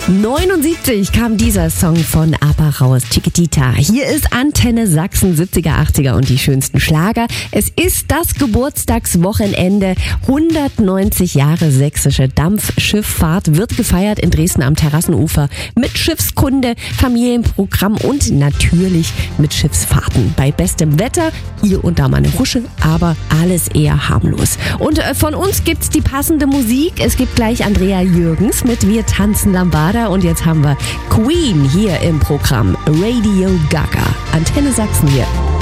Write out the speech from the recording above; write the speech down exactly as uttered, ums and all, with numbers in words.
neunundsiebzig kam dieser Song von ABBA raus, Chiquitita. Hier ist Antenne Sachsen, siebziger, achtziger und die schönsten Schlager. Es ist das Geburtstagswochenende. hundertneunzig Jahre sächsische Dampfschifffahrt wird gefeiert in Dresden am Terrassenufer mit Schiffskunde, Familienprogramm und natürlich mit Schiffsfahrten. Bei bestem Wetter, hier und da mal eine Husche, aber alles eher harmlos. Und von uns gibt's die passende Musik. Es gibt gleich Andrea Jürgens mit Wir tanzen Lambada. Und jetzt haben wir Queen hier im Programm Radio Gaga. Antenne Sachsen hier.